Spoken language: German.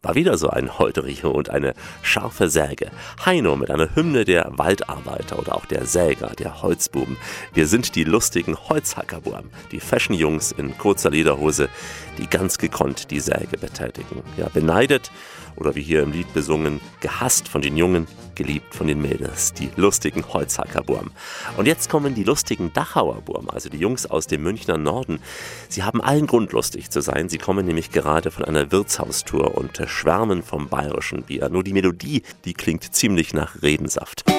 War wieder so ein Holterich und eine scharfe Säge. Heino mit einer Hymne der Waldarbeiter oder auch der Säger, der Holzbuben. Wir sind die lustigen Holzhackerbuben, die Fashion-Jungs in kurzer Lederhose, die ganz gekonnt die Säge betätigen. Ja, beneidet oder wie hier im Lied besungen, gehasst von den Jungen, geliebt von den Mädels, die lustigen Holzhackerburm. Und jetzt kommen die lustigen Dachauer Burm, also die Jungs aus dem Münchner Norden. Sie haben allen Grund, lustig zu sein. Sie kommen nämlich gerade von einer Wirtshaustour und schwärmen vom bayerischen Bier. Nur die Melodie, die klingt ziemlich nach Redensaft.